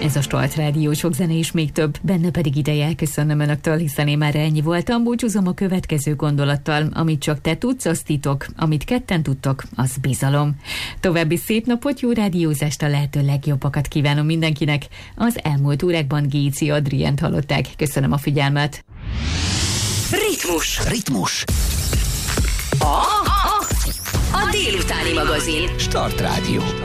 Ez a Start Rádió, sok zene és még több, benne pedig ideje elköszönnöm önöktől, hiszen én már ennyi voltam. Búcsúzom a következő gondolattal: amit csak te tudsz, az titok, amit ketten tudtok, az bizalom. További szép napot, jó rádiózást, a lehető legjobbakat kívánom mindenkinek. Az elmúlt órákban Géci Adrient hallották. Köszönöm a figyelmet. Ritmus. A délutáni magazin. Start Rádió.